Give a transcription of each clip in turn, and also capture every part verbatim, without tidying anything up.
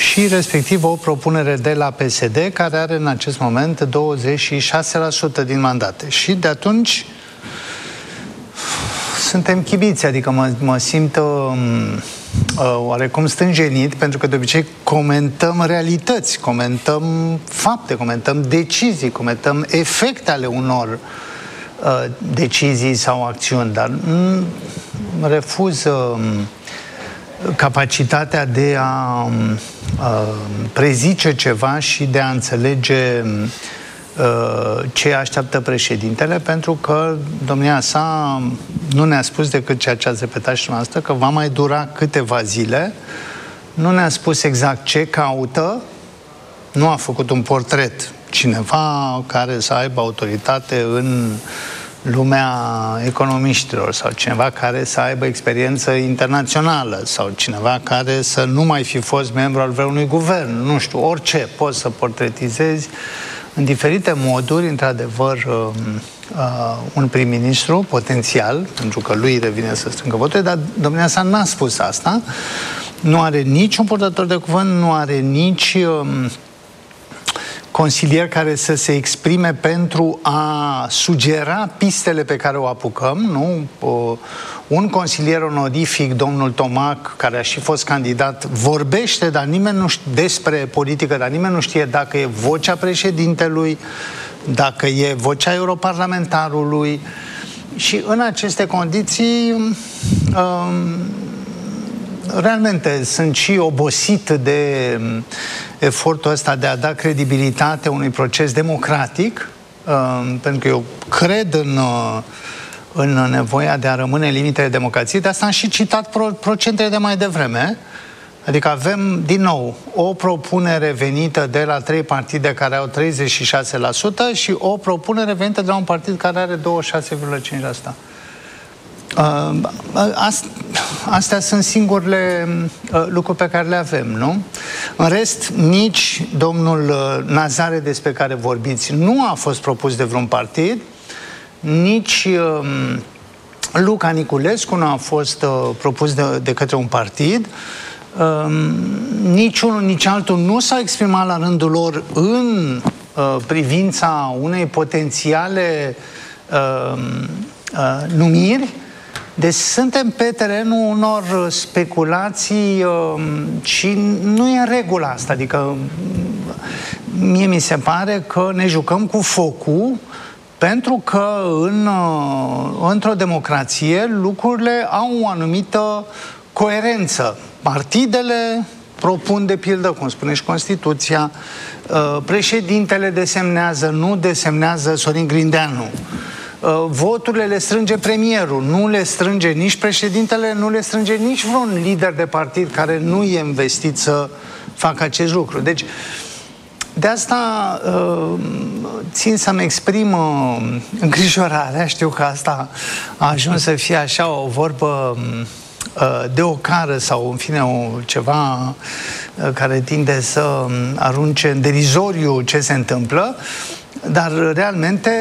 și respectiv o propunere de la P S D care are în acest moment douăzeci și șase la sută din mandate. Și de atunci suntem chibiți, adică mă, mă simt uh, uh, oarecum stânjenit, pentru că de obicei comentăm realități, comentăm fapte, comentăm decizii, comentăm efecte ale unor uh, decizii sau acțiuni, dar mm, refuz uh, capacitatea de a uh, prezice ceva și de a înțelege uh, ce așteaptă președintele, pentru că domnia sa nu ne-a spus decât ceea ce ați repetat și noastră, că va mai dura câteva zile, nu ne-a spus exact ce caută, nu a făcut un portret, cineva care să aibă autoritate în lumea economiștilor sau cineva care să aibă experiență internațională sau cineva care să nu mai fi fost membru al vreunui guvern, nu știu, orice poți să portretizezi în diferite moduri, într-adevăr, uh, uh, un prim-ministru potențial, pentru că lui revine să strângă voturi, dar domnia sa n-a spus asta, nu are nici un purtător de cuvânt, nu are nici uh, consilier care să se exprime pentru a sugera pistele pe care o apucăm, nu? Un consilier onorific, domnul Tomac, care a și fost candidat, vorbește, dar nimeni nu știe despre politică, dar nimeni nu știe dacă e vocea președintelui, dacă e vocea europarlamentarului. Și în aceste condiții um, realmente sunt și obosit de efortul ăsta de a da credibilitate unui proces democratic, uh, pentru că eu cred în, uh, în nevoia de a rămâne în limitele democrației. De asta am și citat pro- procentele de mai devreme. Adică avem, din nou, o propunere venită de la trei partide care au treizeci și șase la sută și o propunere venită de la un partid care are douăzeci și șase virgulă cinci la sută. Uh, astea sunt singurele uh, lucruri pe care le avem, nu? În rest, nici domnul uh, Nazare, despre care vorbiți, nu a fost propus de vreun partid, nici uh, Luca Niculescu nu a fost uh, propus de, de către un partid, uh, nici unul, nici altul nu s-a exprimat la rândul lor în uh, privința unei potențiale uh, uh, numiri. Deci suntem pe terenul unor speculații uh, și nu e în regulă asta. Adică mie mi se pare că ne jucăm cu focul, pentru că în, uh, într-o democrație lucrurile au o anumită coerență. Partidele propun, de pildă, cum spune și Constituția, uh, președintele desemnează, nu desemnează Sorin Grindeanu. Voturile le strânge premierul, nu le strânge nici președintele, nu le strânge nici vreun lider de partid care nu e investit să facă acest lucru. Deci, de asta țin să-mi exprim îngrijorarea. Știu că asta a ajuns să fie așa o vorbă de ocară sau, în fine, o, ceva care tinde să arunce în derizoriu ce se întâmplă, dar realmente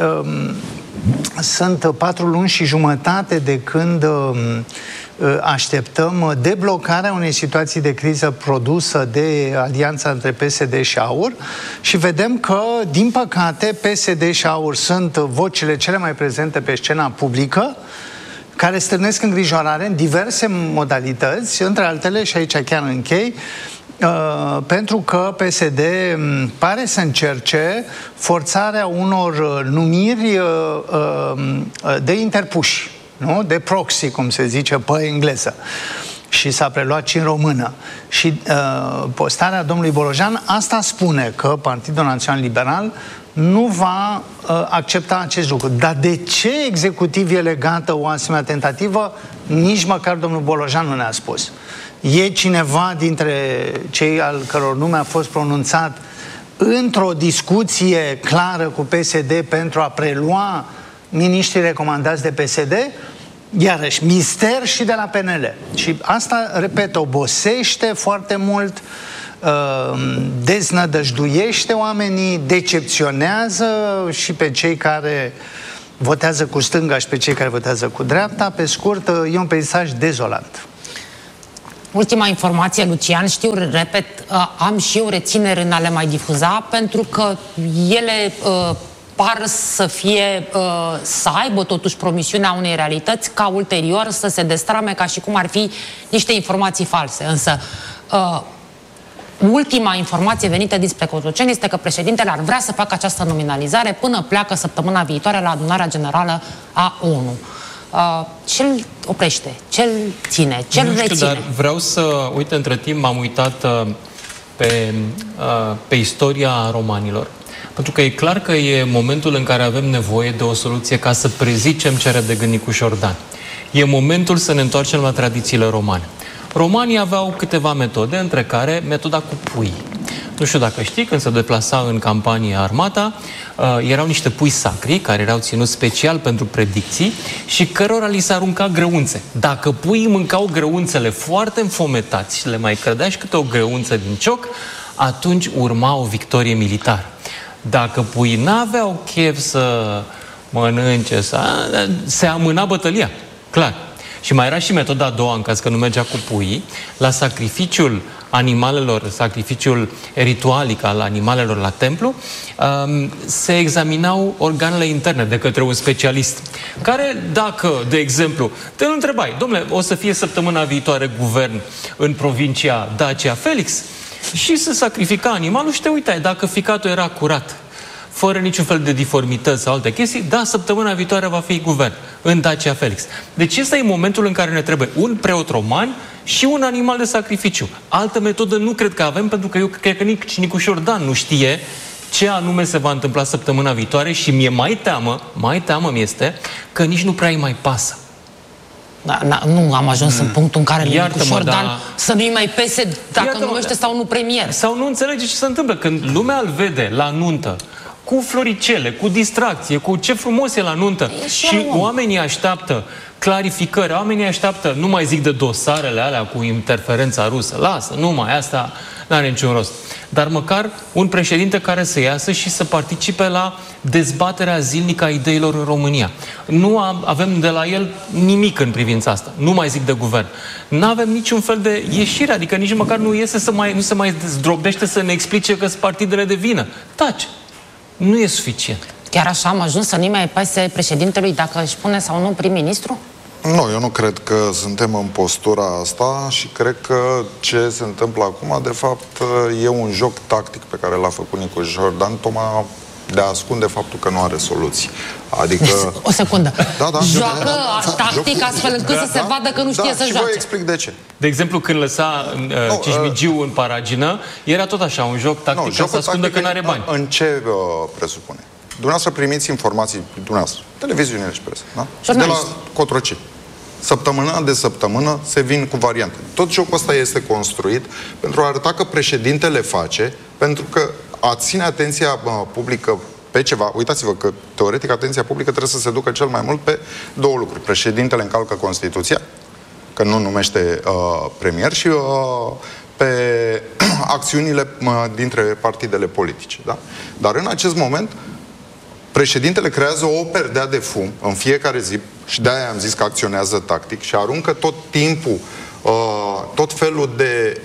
sunt patru luni și jumătate de când așteptăm deblocarea unei situații de criză produsă de alianța între P S D și AUR și vedem că, din păcate, P S D și AUR sunt vocile cele mai prezente pe scena publică, care stârnesc îngrijorare în diverse modalități, între altele, și aici chiar închei, Uh, pentru că P S D pare să încerce forțarea unor numiri uh, uh, de interpuși, nu? De proxy, cum se zice pe engleză. Și s-a preluat și în română. Și uh, postarea domnului Bolojan asta spune, că Partidul Național Liberal nu va uh, accepta acest lucru. Dar de ce executiv e legată o asemenea tentativă? Nici măcar domnul Bolojan nu ne-a spus. E cineva dintre cei al căror nume a fost pronunțat într-o discuție clară cu P S D pentru a prelua miniștrii recomandați de P S D? Iarăși, mister și de la P N L. Și asta, repet, obosește foarte mult, deznădăjduiește oamenii, decepționează și pe cei care votează cu stânga și pe cei care votează cu dreapta. Pe scurt, e un peisaj dezolant. Ultima informație, Lucian, știu, repet, am și eu rețineri, am și eu rețineri în a le mai difuza, pentru că ele uh, par să fie, uh, să aibă totuși promisiunea unei realități, ca ulterior să se destrame ca și cum ar fi niște informații false. Însă, uh, ultima informație venită dinspre Cotroceni este că președintele ar vrea să facă această nominalizare până pleacă săptămâna viitoare la adunarea generală a ONU. Uh, ce-l oprește? Ce-l ține? Ce-l reține? Nu știu, dar vreau să... Uite, între timp m-am uitat uh, pe, uh, pe istoria romanilor. Pentru că e clar că e momentul în care avem nevoie de o soluție ca să prezicem ce are de gând Nicu Șordan. E momentul să ne întoarcem la tradițiile romane. Romanii aveau câteva metode, între care metoda cu pui. Nu știu dacă știi, când se deplasa în campanie armata, uh, erau niște pui sacri, care erau ținuți special pentru predicții și cărora li se arunca grăunțe. Dacă puii mâncau grăunțele foarte înfometați și le mai cădea și câte o grăunță din cioc, atunci urma o victorie militară. Dacă puii n-aveau chef să mănânce, să... se amâna bătălia, clar. Și mai era și metoda a doua, în caz că nu mergea cu puii, la sacrificiul animalelor, sacrificiul ritualic al animalelor la templu, um, se examinau organele interne de către un specialist, care, dacă, de exemplu, te întrebai, domnule, o să fie săptămâna viitoare guvern în provincia Dacia Felix, și se sacrifica animalul și te uitai, dacă ficatul era curat, fără niciun fel de diformități sau alte chestii, da, săptămâna viitoare va fi guvern în Dacia Felix. Deci ăsta e momentul în care ne trebuie un preot roman și un animal de sacrificiu. Altă metodă nu cred că avem, pentru că eu cred că nici Nicu Șordan nu știe ce anume se va întâmpla săptămâna viitoare și mie mai teamă, mai teamă-mi este că nici nu prea îi mai pasă. Da, na, nu am ajuns mm. în punctul în care Nicu Șordan da. să nu-i mai pese dacă numește sau nu premier. Sau nu înțelege ce se întâmplă. Când lumea îl vede la nuntă, cu floricele, cu distracție, cu ce frumos e la nuntă, e și, și oamenii așteaptă clarificări, oamenii așteaptă, nu mai zic de dosarele alea cu interferența rusă, lasă, numai asta n-are niciun rost. Dar măcar un președinte care să iasă și să participe la dezbaterea zilnică a ideilor în România. Nu avem de la el nimic în privința asta. Nu mai zic de guvern. Nu avem niciun fel de ieșire, adică nici măcar nu iese să mai, nu se mai zdrobește să ne explice că sunt partidele de vină. Taci! Nu e suficient. Chiar așa am ajuns să nu mai pase președintelui dacă își pune sau nu prim-ministru? Nu, eu nu cred că suntem în postura asta și cred că ce se întâmplă acum, de fapt, e un joc tactic pe care l-a făcut Nicu Șordan, tocmai de a ascunde faptul că nu are soluții. Adică... O secundă. Da, da, joacă da, tactic da, astfel încât da, să se da, vadă că nu știe da, să și joace. vă explic de ce. De exemplu, când lăsa uh, Cismigiu uh, în paragină, era tot așa, un joc tactic nu, ca să ascundă că nu are bani. În ce uh, presupune? Dumneavoastră primiți informații, dumneavoastră, televiziunile și presă, da? De la Cotroceni. Săptămână de săptămână se vin cu variante. Tot jocul ăsta este construit pentru a arăta că președintele face, pentru că a ține atenția uh, publică pe ceva. Uitați-vă că, teoretic, atenția publică trebuie să se ducă cel mai mult pe două lucruri. Președintele încalcă Constituția, că nu numește uh, premier, și uh, pe acțiunile uh, dintre partidele politice. Da? Dar în acest moment, președintele creează o perdea de fum în fiecare zi, și de-aia am zis că acționează tactic, și aruncă tot timpul uh, tot felul de...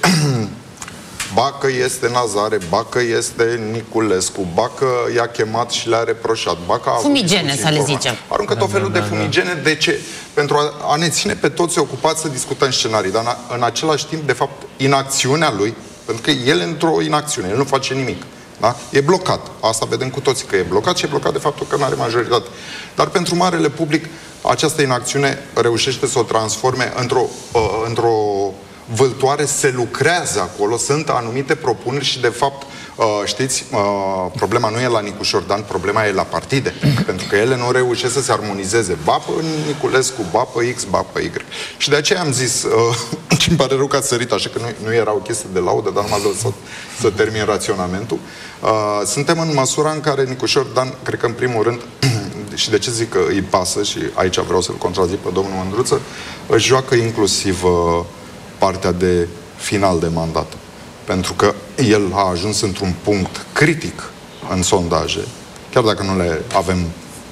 ba că este Nazare, ba că este Niculescu, ba că i-a chemat și le-a reproșat, ba că a fumigene, să le zicem. Aruncă tot felul da, da, de fumigene. Da. De ce? Pentru a, a ne ține pe toți ocupați să discutăm scenarii, dar în, în același timp, de fapt, inacțiunea lui, pentru că el e într-o inacțiune, el nu face nimic. Da? E blocat. Asta vedem cu toții că e blocat, și e blocat de faptul că nu are majoritate. Dar pentru marele public, această inacțiune reușește să o transforme într-o, uh, într-o vâltoare. Se lucrează acolo, sunt anumite propuneri și, de fapt, uh, știți, uh, problema nu e la Nicu Șordan, problema e la partide. Pentru că ele nu reușesc să se armonizeze. Ba pe Niculescu, ba pe X, ba pe Y. Și de aceea am zis, uh, și îmi pare rău că ați sărit, așa că nu, nu era o chestie de laudă, dar nu m-a lăsat să termin raționamentul. Uh, suntem în măsura în care Nicu Șordan, cred că în primul rând, și de ce zic că îi pasă, și aici vreau să-l contrazic pe domnul Mândruță, își joacă inclusiv uh, partea de final de mandat. Pentru că el a ajuns într-un punct critic în sondaje, chiar dacă nu le avem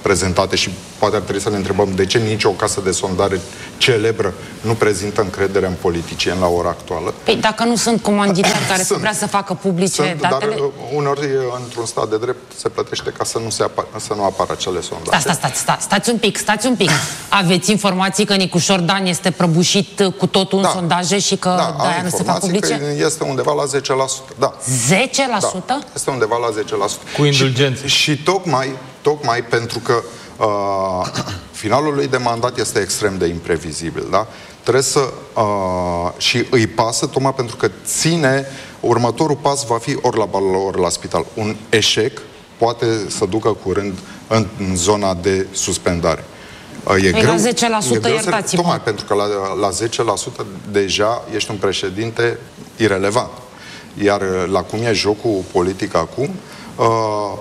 prezentate și poate ar trebui să ne întrebăm de ce nicio casă de sondare celebră nu prezintă încredere în politicieni la ora actuală. Păi dacă nu sunt comanditari care sunt, vrea să facă publice sunt, datele... Dar uneori într-un stat de drept se plătește ca să nu, se apar, să nu apară acele sondaje. Stați, stați, stați, stați un pic, stați un pic. Aveți informații că Nicușor Dan este prăbușit cu totul în da. sondaje și că da, de-aia nu se fac publice? Că este undeva la zece la sută. Da. zece la sută? Da, este undeva la zece la sută. Cu indulgențe. Și, și tocmai, tocmai pentru că uh, finalul lui de mandat este extrem de imprevizibil, da? Trebuie să... Uh, și îi pasă tocmai pentru că ține... Următorul pas va fi ori la bală, ori la spital. Un eșec poate să ducă curând în, în zona de suspendare. Uh, e păi greu, la zece la sută, iertați-mă. Tocmai pentru că la, la zece la sută deja ești un președinte irelevant. Iar la cum e jocul politic acum, uh,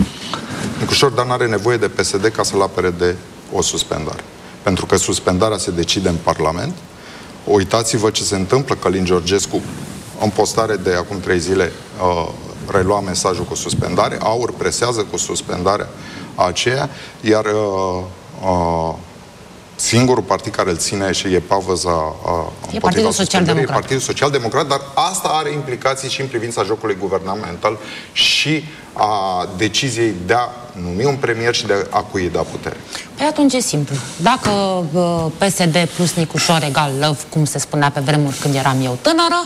Nicușor Dan are nevoie de P S D ca să-l apere de o suspendare. Pentru că suspendarea se decide în Parlament. Uitați-vă ce se întâmplă, Călin Georgescu, în postare de acum trei zile, uh, relua mesajul cu suspendare, Aur presează cu suspendarea aceea, iar uh, uh, singurul partid care îl ține și e pavăza e Partidul Social-Democrat. E Partidul Social-Democrat, dar asta are implicații și în privința jocului guvernamental și a deciziei de a numi un premier și de a cui da putere. Păi atunci e simplu. Dacă uh, P S D plus Nicușor egal love, cum se spunea pe vremuri când eram eu tânără,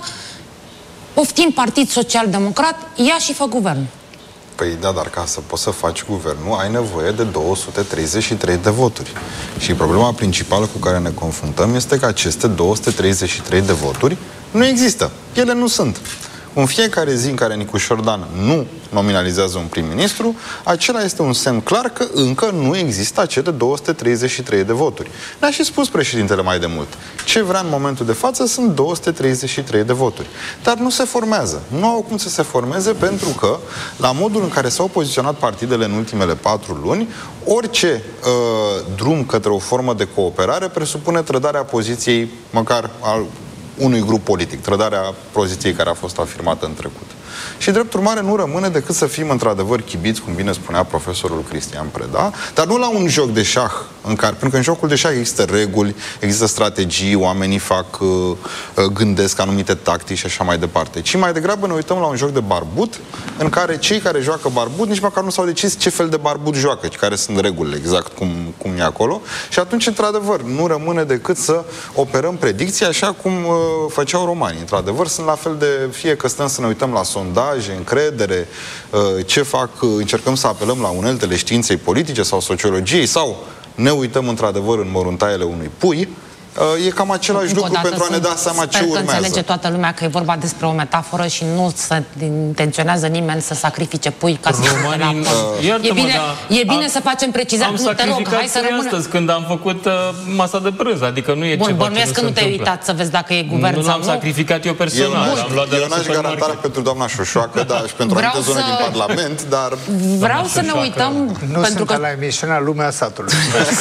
poftim Partid Social-Democrat, ia și fă guvern. Păi da, dar ca să poți să faci guvernul, ai nevoie de două sute treizeci și trei de voturi. Și problema principală cu care ne confruntăm este că aceste două sute treizeci și trei de voturi nu există. Ele nu sunt. În fiecare zi în care Nicușor Dan nu nominalizează un prim-ministru, acela este un semn clar că încă nu există acele două sute treizeci și trei de voturi. Ne-a și spus președintele mai de mult. Ce vrea în momentul de față sunt două sute treizeci și trei de voturi. Dar nu se formează. Nu au cum să se formeze pentru că, la modul în care s-au poziționat partidele în ultimele patru luni, orice uh, drum către o formă de cooperare presupune trădarea poziției, măcar al unui grup politic, trădarea poziției care a fost afirmată în trecut. Și drept urmare nu rămâne decât să fim într-adevăr chibiți, cum bine spunea profesorul Cristian Preda, dar nu la un joc de șah, în care, pentru că în jocul de șah există reguli, există strategii, oamenii fac, uh, gândesc anumite tactici și așa mai departe, ci mai degrabă ne uităm la un joc de barbut, în care cei care joacă barbut nici măcar nu s-au decis ce fel de barbut joacă, care sunt regulile, exact cum, cum e acolo, și atunci, într-adevăr, nu rămâne decât să operăm predicții așa cum uh, făceau romanii. Într-adevăr, sunt la fel de, fie că stăm să ne uităm la sondaje, încredere, ce fac, încercăm să apelăm la uneltele științei politice sau sociologiei sau ne uităm într-adevăr în moruntaiele unui pui, e cam același lucru pentru a ne da seama ce urmează. Sper că înțelege toată lumea că e vorba despre o metaforă și nu să intenționează nimeni să sacrifice pui ca să se la uh, E bine, da, e bine am, să facem precizare. Am nu, te rog, hai să rămână... astăzi când am făcut uh, masa de prânz, adică nu e Bun, ceva bănuiesc ce că nu nu te-ai uitat să vezi dacă e guvern nu sau nu. Nu l-am sacrificat eu personal. Eu, am luat de eu n-aș garanta pentru doamna Șoșoacă, dar și pentru anumite zone din Parlament, dar... Vreau să ne uităm... Nu sunt la emisiunea Lumea Satului.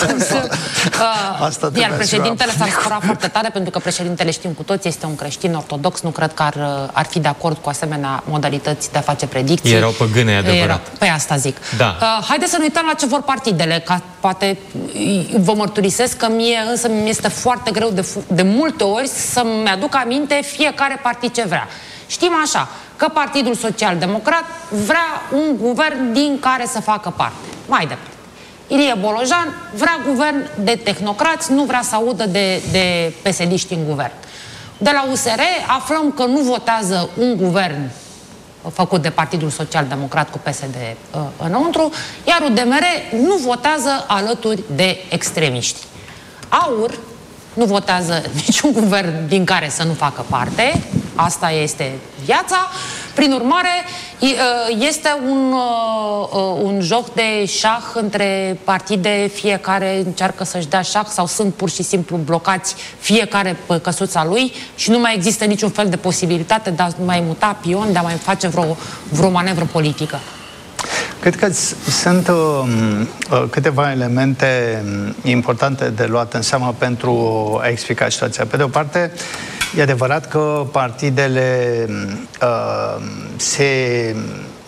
Iar președintele s-a supărat foarte tare pentru că președintele, știm cu toți, este un creștin ortodox, nu cred că ar, ar fi de acord cu asemenea modalități de a face predicții. Erau păgâne, adevărat. Era, pe asta zic. Da. Uh, haideți să ne uităm la ce vor partidele, ca poate vă mărturisesc că mie însă mi este foarte greu de, de multe ori să-mi aduc aminte fiecare partid ce vrea. Știm așa, că Partidul Social-Democrat vrea un guvern din care să facă parte. Mai departe. Ilie Bolojan vrea guvern de tehnocrați, nu vrea să audă de, de P S D-ști în guvern. De la U S R aflăm că nu votează un guvern făcut de Partidul Social-Democrat cu P S D uh, înăuntru, iar U D M R nu votează alături de extremiști. AUR nu votează niciun guvern din care să nu facă parte, asta este viața. Prin urmare, este un, un joc de șah între partide, fiecare încearcă să-și dea șah sau sunt pur și simplu blocați fiecare pe căsuța lui și nu mai există niciun fel de posibilitate de a mai muta pion, de a mai face vreo, vreo manevră politică. Cred că sunt uh, câteva elemente importante de luat în seamă pentru a explica situația. Pe de o parte, e adevărat că partidele uh, se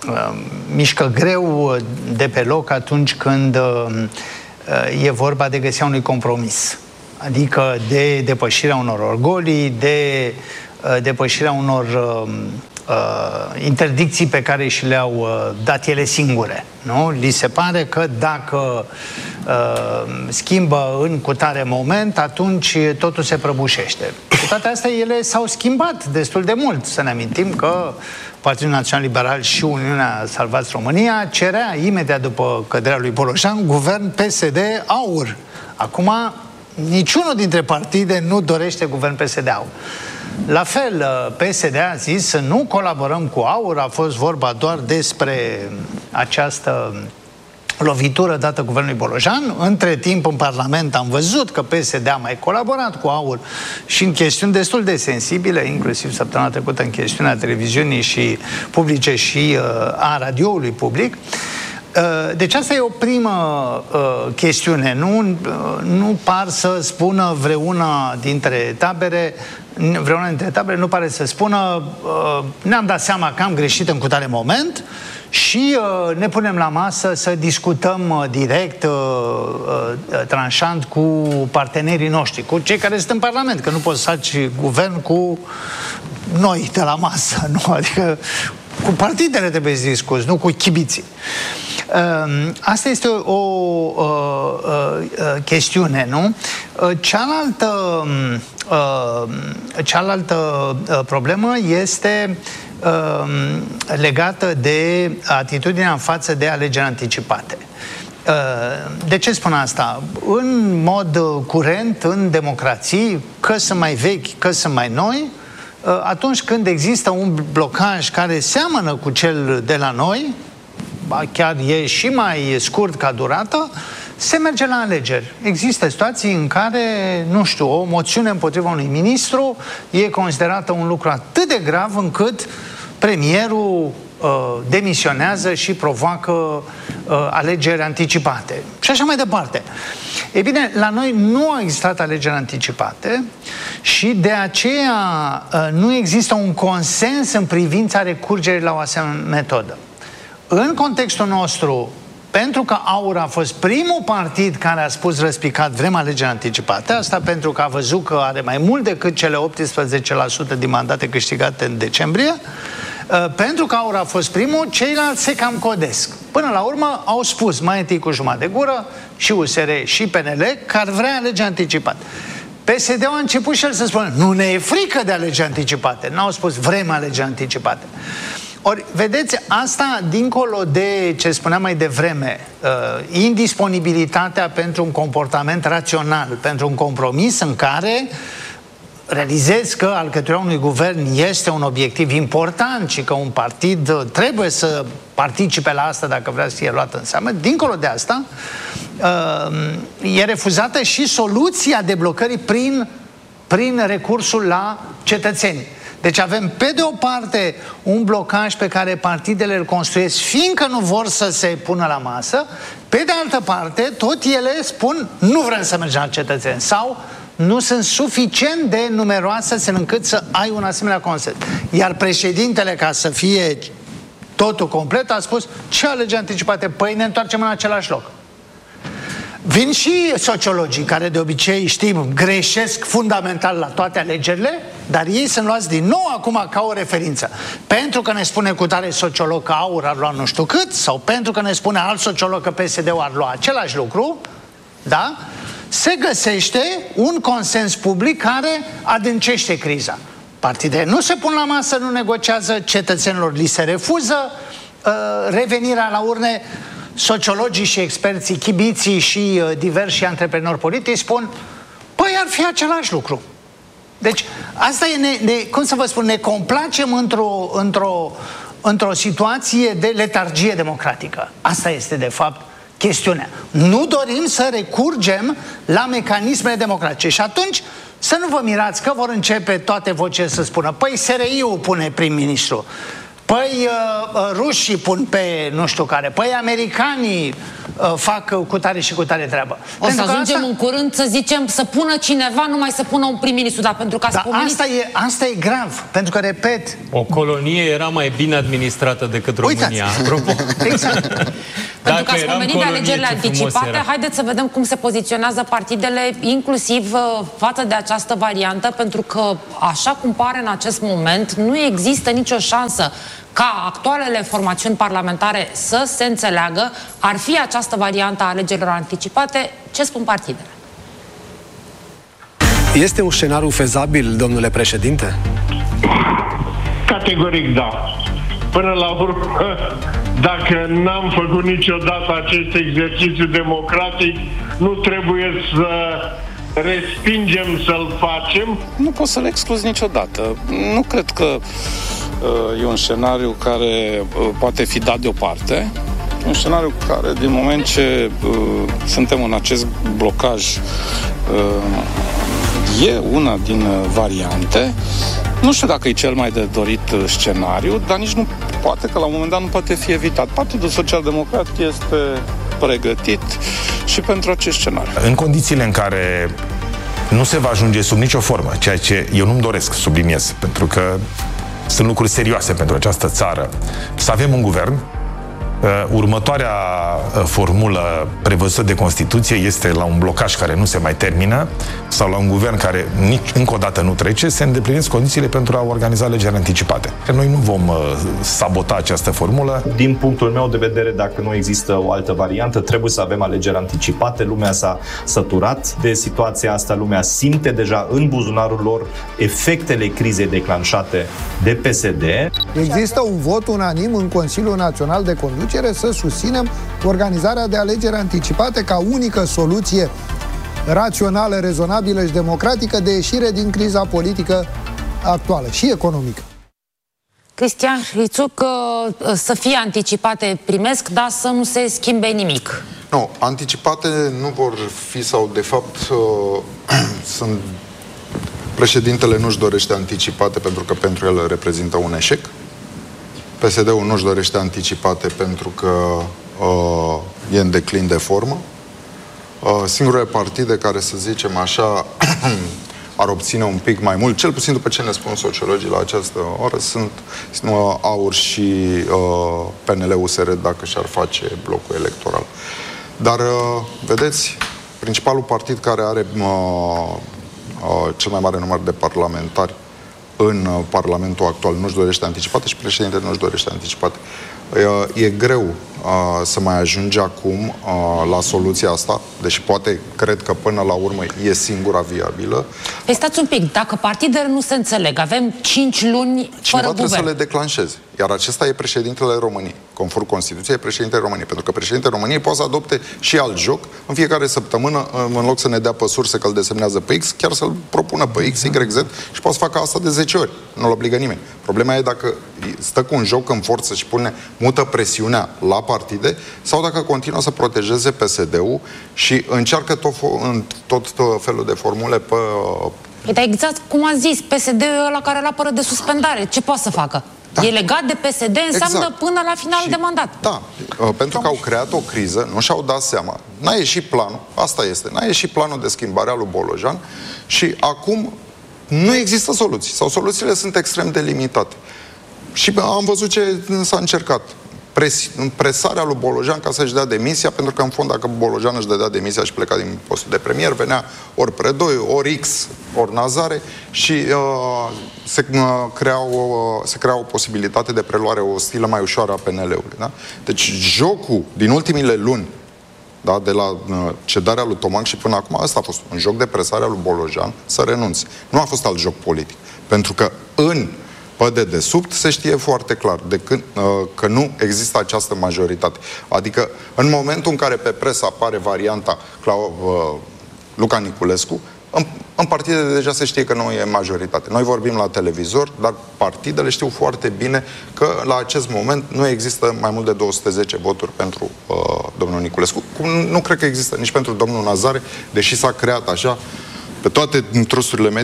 mișcă greu de pe loc atunci când e vorba de găsirea unui compromis. Adică de depășirea unor orgolii, de depășirea unor uh, interdicții pe care și le-au uh, dat ele singure. Nu? Li se pare că dacă uh, schimbă în cutare moment, atunci totul se prăbușește. Cu toate astea, ele s-au schimbat destul de mult. Să ne amintim că Partidul Național Liberal și Uniunea Salvați România cerea, imediat după căderea lui Bolojan, guvern P S D-Aur. Acum, niciunul dintre partide nu dorește guvern P S D-Aur. La fel, P S D a zis să nu colaborăm cu Aur, a fost vorba doar despre această lovitură dată guvernului Bolojan. Între timp, în Parlament am văzut că P S D a mai colaborat cu Aur și în chestiuni destul de sensibile, inclusiv săptămâna trecută în chestiunea televiziunii și publice și uh, a radioului public. Deci asta e o primă uh, chestiune. Nu, uh, nu par să spună vreuna dintre tabere, vreuna dintre tabere nu pare să spună uh, ne-am dat seama că am greșit în cutare moment și uh, ne punem la masă să discutăm uh, direct, uh, uh, tranșant cu partenerii noștri, cu cei care sunt în Parlament, că nu poți să faci guvern cu noi de la masă, nu? Adică cu partidele trebuie să discuți, nu cu chibiții. Asta este o, o, o, o chestiune, nu? Cealaltă, cealaltă problemă este legată de atitudinea în față de alegeri anticipate. De ce spun asta? În mod curent, în democrații, că sunt mai vechi, că sunt mai noi, atunci când există un blocaj care seamănă cu cel de la noi, chiar e și mai scurt ca durată, se merge la alegeri. Există situații în care, nu știu, o moțiune împotriva unui ministru e considerată un lucru atât de grav încât premierul uh, demisionează și provoacă uh, alegeri anticipate. Și așa mai departe. Ei bine, la noi nu au existat alegeri anticipate și de aceea uh, nu există un consens în privința recurgerii la o asemenea metodă. În contextul nostru, pentru că Aur a fost primul partid care a spus răspicat vrem alegeri anticipate, asta pentru că a văzut că are mai mult decât cele optsprezece la sută din mandate câștigate în decembrie, pentru că Aur a fost primul, ceilalți se cam codesc. Până la urmă au spus mai întâi cu jumătate de gură și U S R și P N L că ar vrea alegeri anticipate. P S D-ul a început și el să spună nu ne e frică de alegeri anticipate. N-au spus vrem alegeri anticipate. Ori, vedeți, asta, dincolo de ce spuneam mai devreme, uh, indisponibilitatea pentru un comportament rațional, pentru un compromis în care realizezi că alcătuirea unui guvern este un obiectiv important și că un partid trebuie să participe la asta dacă vrea să fie luat în seamă, dincolo de asta, uh, e refuzată și soluția deblocării prin, prin recursul la cetățeni. Deci avem, pe de o parte, un blocaj pe care partidele îl construiesc fiindcă nu vor să se pună la masă, pe de altă parte, tot ele spun nu vrem să mergem la cetățeni sau nu sunt suficient de numeroase încât să ai un asemenea consens. Iar președintele, ca să fie totul complet, a spus ce alegeri anticipate? Păi ne întoarcem în același loc. Vin și sociologii care de obicei, știm, greșesc fundamental la toate alegerile, dar ei sunt luați din nou acum ca o referință. Pentru că ne spune cu tare sociolog că Aur ar lua nu știu cât, sau pentru că ne spune alt sociolog că P S D-ul ar lua același lucru, da? Se găsește un consens public care adâncește criza. Partidele nu se pun la masă, nu negociază, cetățenilor li se refuză uh, revenirea la urne. Sociologii și experții, chibiții și uh, diversi antreprenori politici spun păi ar fi același lucru. Deci asta e, ne, ne, cum să vă spun, ne complacem într-o, într-o, într-o situație de letargie democratică. Asta este de fapt chestiunea. Nu dorim să recurgem la mecanismele democratice și atunci să nu vă mirați că vor începe toate vocile să spună păi S R I-ul pune prim-ministru. păi rușii pun pe nu știu care, păi americanii fac cu tare și cu tare treabă. O să ajungem asta... în curând să zicem să pună cineva, numai să pună un prim-ministru, dar pentru că ați dar pomenit... asta e, asta e grav, pentru că, repet... O colonie era mai bine administrată decât România. Exact. Pentru că ați pomenit de alegerile anticipate, haideți să vedem cum se poziționează partidele, inclusiv față de această variantă, pentru că, așa cum pare în acest moment, nu există nicio șansă ca actualele formațiuni parlamentare să se înțeleagă. Ar fi această variantă a alegerilor anticipate? Ce spun partidele? Este un scenariu fezabil, domnule președinte? Categoric da. Până la urmă, dacă n-am făcut niciodată acest exercițiu democratic, nu trebuie să respingem să-l facem. Nu pot să-l excluz niciodată. Nu cred că uh, e un scenariu care uh, poate fi dat deoparte. E un scenariu care, din moment ce uh, suntem în acest blocaj, uh, e una din uh, variante. Nu știu dacă e cel mai de dorit uh, scenariu, dar nici nu poate, că la un moment dat nu poate fi evitat. Partidul Social-Democrat este pregătit și pentru acest scenariu. În condițiile în care nu se va ajunge sub nicio formă, ceea ce eu nu-mi doresc, subliniez, pentru că sunt lucruri serioase pentru această țară, să avem un guvern. Următoarea formulă prevăzută de Constituție este la un blocaj care nu se mai termină sau la un guvern care nici încă o dată nu trece, se îndeplinesc condițiile pentru a organiza alegeri anticipate. Noi nu vom sabota această formulă. Din punctul meu de vedere, dacă nu există o altă variantă, trebuie să avem alegeri anticipate. Lumea s-a săturat de situația asta, lumea simte deja în buzunarul lor efectele crizei declanșate de P S D. Există un vot unanim în Consiliul Național de Conducere să susținem organizarea de alegeri anticipate ca unică soluție rațională, rezonabilă și democratică de ieșire din criza politică actuală și economică. Cristian Hrițuc, să fie anticipate primesc, dar să nu se schimbe nimic. Nu, anticipate nu vor fi, sau de fapt sunt... Președintele nu-și dorește anticipate pentru că pentru el reprezintă un eșec. P S D-ul nu-și dorește anticipate pentru că uh, e în declin de formă. Uh, singurele partide care, să zicem așa, ar obține un pic mai mult, cel puțin după ce ne spun sociologii la această oră, sunt uh, AUR și uh, P N L-U S R dacă și-ar face blocul electoral. Dar, uh, vedeți, principalul partid care are uh, uh, cel mai mare număr de parlamentari în Parlamentul actual nu-și dorește anticipate și președintele nu-și dorește anticipate. E greu să mai ajunge acum la soluția asta, deși poate, cred că până la urmă e singura viabilă. Păi stați un pic, dacă partidele nu se înțeleg, avem cinci luni fără Cineva guvern. trebuie să le declanșeze. Iar acesta e președintele României. Conform Constituției, e președintele României. Pentru că președintele României poate să adopte și alt joc în fiecare săptămână, în loc să ne dea pe surse că îl desemnează pe X, chiar să-l propună pe X, Y, Z și poate să facă asta de zece ori. Nu-l obligă nimeni. Problema e dacă stă cu un joc în forță și pune, mută presiunea la partide sau dacă continuă să protejeze P S D-ul și încearcă tot, în tot, tot felul de formule pe... Păi, dar exact cum a zis, P S D-ul e ăla care îl apără de suspendare. Ce poate să facă? Da. E legat de P S D, înseamnă exact. Până la final și, de mandat. Da, pentru că au creat o criză, nu și-au dat seama. N-a ieșit planul, asta este, n-a ieșit planul de schimbare al lui Bolojan și acum nu există soluții, sau soluțiile sunt extrem de limitate. Și am văzut ce s-a încercat. Pres, presarea lui Bolojan ca să-și dea demisia, pentru că în fond dacă Bolojan își dădea demisia și pleca din postul de premier, venea ori Predoi, ori X, ori Nazare și uh, se, uh, crea o, uh, se crea o posibilitate de preluare ostilă mai ușoară a P N L-ului. Da? Deci jocul din ultimile luni, da, de la uh, cedarea lui Tomac și până acum, ăsta a fost un joc de presare a lui Bolojan să renunțe. Nu a fost alt joc politic. Pentru că în pe dedesubt se știe foarte clar de când, uh, că nu există această majoritate. Adică în momentul în care pe presă apare varianta Clau, uh, Luca Niculescu, în, în partide deja se știe că nu e majoritate. Noi vorbim la televizor, dar partidele știu foarte bine că la acest moment nu există mai mult de două sute zece voturi pentru uh, domnul Niculescu. Cum nu cred că există nici pentru domnul Nazare, deși s-a creat așa pe toate trusturile media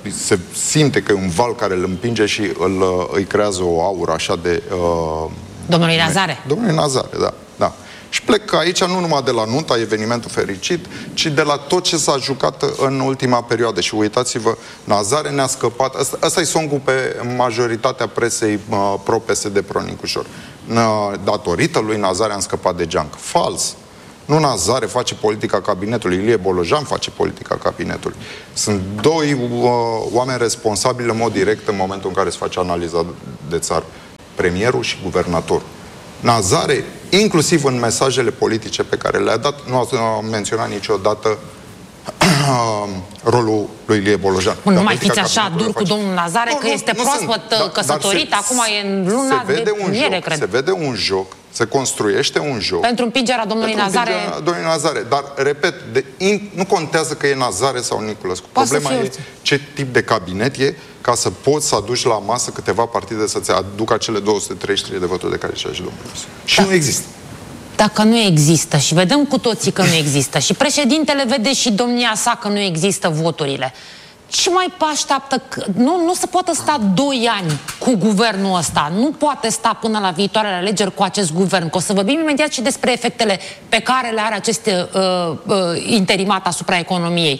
se simte că e un val care îl împinge și îl, îi creează o aură așa de... Uh, Domnului Nazare. Domnului Nazare, da. da. Și plec aici nu numai de la nunta, evenimentul fericit, ci de la tot ce s-a jucat în ultima perioadă. Și uitați-vă, Nazare ne-a scăpat. Asta, asta e songul pe majoritatea presei uh, pro-P S D, pro-Nicușor. Datorită lui Nazare am scăpat de geancă. Fals. Nu Nazare face politica cabinetului, Ilie Bolojan face politica cabinetului. Sunt doi uh, oameni responsabili în mod direct în momentul în care se face analiza de țară. Premierul și guvernatorul. Nazare, inclusiv în mesajele politice pe care le-a dat, nu a menționat niciodată rolul lui Ilie Bolojan. Nu mai fiți așa dur cu domnul Nazare, no, că nu, este nu proaspăt sunt, căsătorit, se, acum e în luna de premiere, cred. Se vede un joc, se construiește un joc. Pentru împingerea domnului pentru Nazare... Împingerea domnului Nazare. Dar, repet, de, in, nu contează că e Nazare sau Niculescu. Problema e ce tip de cabinet e ca să poți să aduci la masă câteva partide să-ți aducă acele două sute treizeci și trei de voturi de care și domnul Ionescu. Și da. Nu există. Dacă nu există, și vedem cu toții că nu există, și președintele vede și domnia sa că nu există voturile, ce mai așteaptă? Nu, nu se poate sta doi ani cu guvernul ăsta. Nu poate sta până la viitoarele alegeri cu acest guvern. Că o să vorbim imediat și despre efectele pe care le are acest uh, uh, interimat asupra economiei.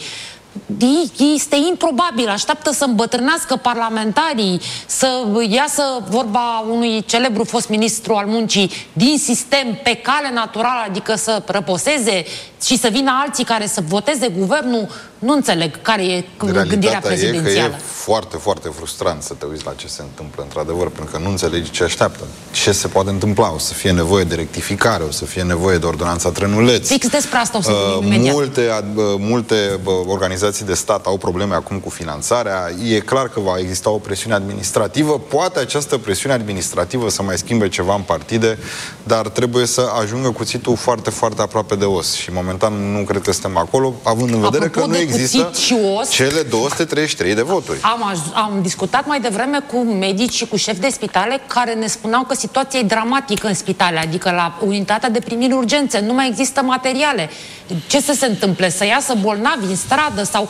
Este improbabil, așteaptă să îmbătrânească parlamentarii, să iasă, vorba unui celebru fost ministru al muncii, din sistem pe cale naturală, adică să răposeze și să vină alții care să voteze guvernul. Nu înțeleg care e gândirea prezidențială. E că e foarte, foarte frustrant să te uiți la ce se întâmplă, într-adevăr, pentru că nu înțelegi ce așteaptă. Ce se poate întâmpla? O să fie nevoie de rectificare, o să fie nevoie de ordonanța Trănuleț. Fix despre asta o să vorbim uh, imediat. Multe, uh, multe uh, organizații de stat au probleme acum cu finanțarea. E clar că va exista o presiune administrativă. Poate această presiune administrativă să mai schimbe ceva în partide, dar trebuie să ajungă cuțitul foarte, foarte aproape de os. Și momentan nu cred că suntem acolo, având în vedere Apropo că nu există și os, cele două sute treizeci și trei de voturi. Am, am discutat mai devreme cu medici și cu șefi de spitale care ne spuneau că situația e dramatică în spitale, adică la unitatea de primiri urgențe nu mai există materiale. Ce să se întâmple? Să iasă bolnavi în stradă sau...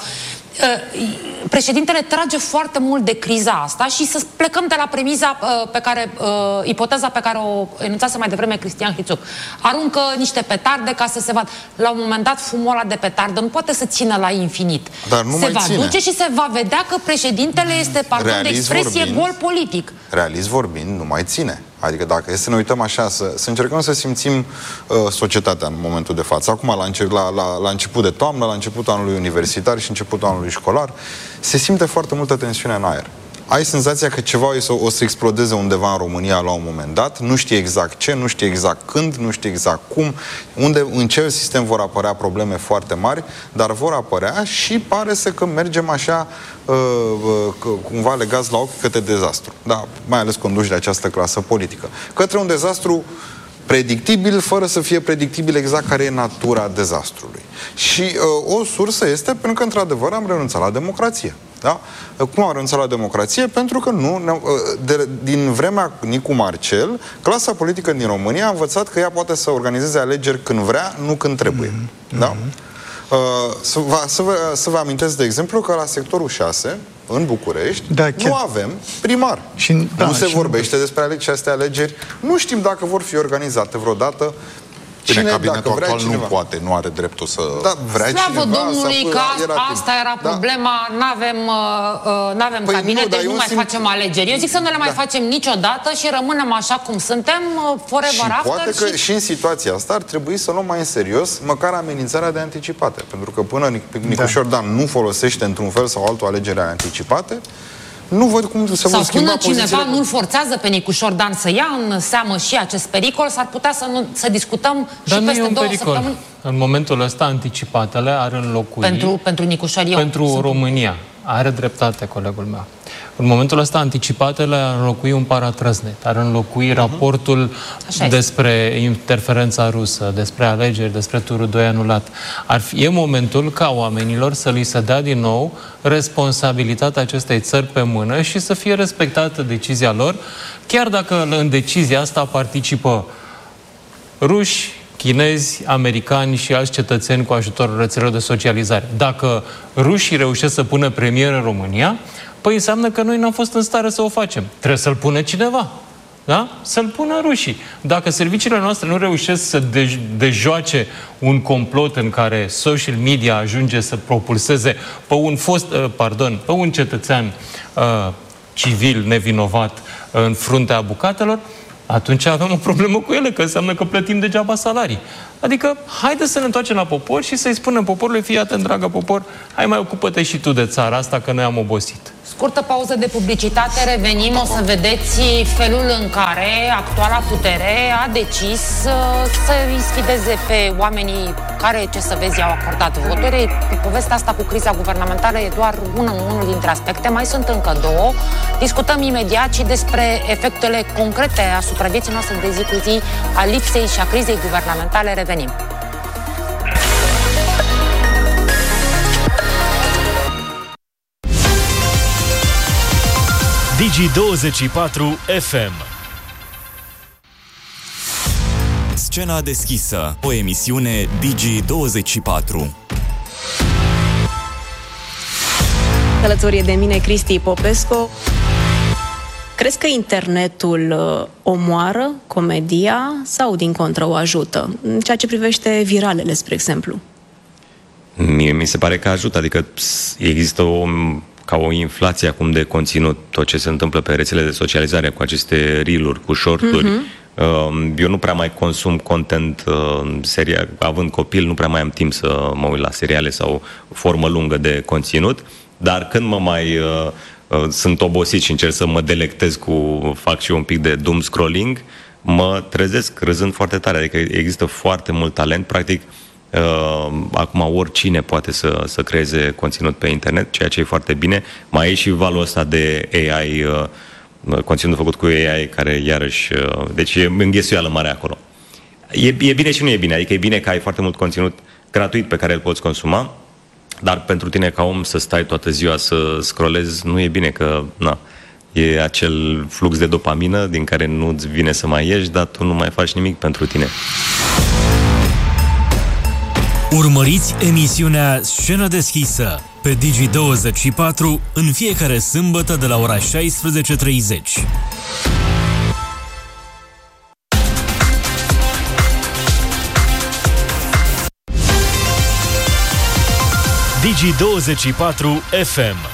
Președintele trage foarte mult de criza asta și să plecăm de la premiza pe care, ipoteza pe care o enunțase mai devreme Cristian Hrițuc. Aruncă niște petarde ca să se vadă. La un moment dat fumul ăla de petardă nu poate să țină la infinit. Dar nu se mai va ține. duce și se va vedea că președintele este, pardon de expresie, vorbind, gol politic. Realist vorbind, nu mai ține. Adică dacă e să ne uităm așa, să, să încercăm să simțim uh, societatea în momentul de față. Acum, la, înce- la, la, la început de toamnă, la începutul anului universitar și începutul anului școlar, se simte foarte multă tensiune în aer. Ai senzația că ceva o să, o să explodeze undeva în România la un moment dat, nu știi exact ce, nu știi exact când, nu știi exact cum, unde, în ce sistem vor apărea probleme foarte mari, dar vor apărea și pare să că mergem așa uh, uh, cumva legați la ochi către dezastru. Da, mai ales conduși de această clasă politică. Către un dezastru predictibil, fără să fie predictibil exact care e natura dezastrului. Și uh, o sursă este pentru că, într-adevăr, am renunțat la democrație. Da? Cum am renunțat la democrație? Pentru că nu, de, din vremea Nicu Marcel, clasa politică din România a învățat că ea poate să organizeze alegeri când vrea, nu când trebuie. Mm-hmm. Da? Uh, să, vă, să, vă, să vă amintesc, de exemplu, că la sectorul șase, în București, da, nu avem primar. Și, da, nu se și vorbește nu... despre aceste alegeri. Nu știm dacă vor fi organizate vreodată. Cine, Cine cabinetul vrea actual cineva. Nu poate, nu are dreptul să... Da, vrea Slavă cineva, Domnului că era asta era problema, da. n-avem, uh, n-avem păi cabinet, nu, deci nu, nu mai simt... facem alegeri. Eu zic să nu le mai da. facem niciodată și rămânem așa cum suntem, uh, forever și after. Poate că și... și în situația asta ar trebui să luăm mai în serios măcar amenințarea de anticipate. Pentru că până Nicușor da. Dan nu folosește într-un fel sau altul alegerile anticipate, nu văd cum se vor schimba Sau până cineva nu-l forțează pe Nicușor Dan să ia în seamă și acest pericol, s-ar putea să, nu, să discutăm Dar și peste două pericol. săptămâni. În momentul ăsta, anticipatele ar înlocui... Pentru, pentru Nicușor eu. Pentru sunt... România. Are dreptate colegul meu. În momentul ăsta, anticipatele ar înlocui un paratrăznet, ar înlocui uh-huh. raportul despre interferența rusă, despre alegeri, despre turul doi anulat. Ar fi, e momentul ca oamenilor să li se dea din nou responsabilitatea acestei țări pe mână și să fie respectată decizia lor, chiar dacă în decizia asta participă ruși, chinezi, americani și alți cetățeni cu ajutorul rețelelor de socializare. Dacă rușii reușesc să pună premier în România, păi înseamnă că noi n-am fost în stare să o facem. Trebuie să-l pună cineva. Da? Să-l pună rușii. Dacă serviciile noastre nu reușesc să de- dejoace un complot în care social media ajunge să propulseze pe un fost, uh, pardon, pe un cetățean uh, civil nevinovat uh, în fruntea bucatelor, atunci avem o problemă cu ele, că înseamnă că plătim degeaba salarii. Adică, haide să ne întoarcem la popor și să-i spunem poporului, fii atent, dragă popor, hai mai ocupă-te și tu de țara asta, că noi am obosit. Scurtă pauză de publicitate, revenim, o să vedeți felul în care actuala putere a decis să îi sfideze pe oamenii care, ce să vezi, au acordat voturi. Povestea asta cu criza guvernamentală e doar unul, unul dintre aspecte, mai sunt încă două. Discutăm imediat și despre efectele concrete asupra vieții noastre de zi cu zi a lipsei și a crizei guvernamentale. Revenim. Digi douăzeci și patru F M. Scena deschisă, o emisiune Digi douăzeci și patru. Alături de mine Cristi Popescu. Crezi că internetul omoară comedia sau din contră o ajută? În ceea ce privește viralele, spre exemplu. Mie mi se pare că ajută, adică există o ca o inflație acum de conținut, tot ce se întâmplă pe rețelele de socializare cu aceste reel-uri, cu short-uri. Mm-hmm. Eu nu prea mai consum content seria, având copil, nu prea mai am timp să mă uit la seriale sau formă lungă de conținut, dar când mă mai uh, sunt obosit și încerc să mă delectez cu, fac și un pic de doom scrolling, mă trezesc râzând foarte tare, adică există foarte mult talent, practic. Uh, acum oricine poate să, să creeze conținut pe internet, ceea ce e foarte bine. Mai e și valul ăsta de A I, uh, conținut făcut cu A I, care iarăși... Uh, deci e înghesuială mare acolo. E, e bine și nu e bine, adică e bine că ai foarte mult conținut gratuit pe care îl poți consuma, dar pentru tine ca om să stai toată ziua să scrollezi nu e bine, că na, e acel flux de dopamină din care nu-ți vine să mai ieși, dar tu nu mai faci nimic pentru tine. Urmăriți emisiunea Scenă deschisă pe Digi douăzeci și patru în fiecare sâmbătă de la ora șaisprezece treizeci. Digi douăzeci și patru F M.